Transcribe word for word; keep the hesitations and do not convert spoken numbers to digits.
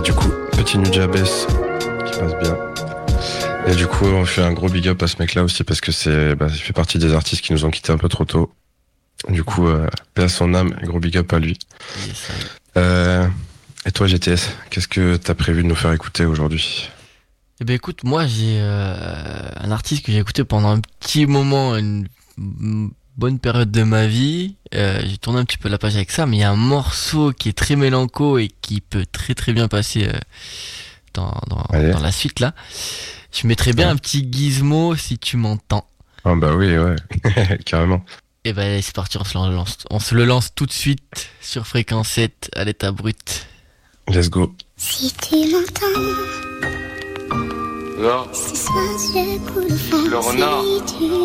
du coup, petit Nujabes qui passe bien. Et du coup, on fait un gros big up à ce mec-là aussi parce que c'est, bah, il fait partie des artistes qui nous ont quittés un peu trop tôt. Du coup, euh, paix à son âme, gros big up à lui. Yes, Euh, et toi, G T S, qu'est-ce que t'as prévu de nous faire écouter aujourd'hui? Eh ben écoute, moi j'ai euh, un artiste que j'ai écouté pendant un petit moment, une m- bonne période de ma vie. Euh, j'ai tourné un petit peu la page avec ça, mais il y a un morceau qui est très mélanco et qui peut très très bien passer euh, dans, dans, Allez. dans la suite là. Je mettrais bien Ouais. un petit gizmo si tu m'entends. Ah bah oui, ouais, carrément. Et ben allez, c'est parti, on se le lance, on se le lance tout de suite sur Fréquence sept à l'état brut. Let's go. Si tu m'entends, Alors, ce soir je coule au fond. Le renard. Si tu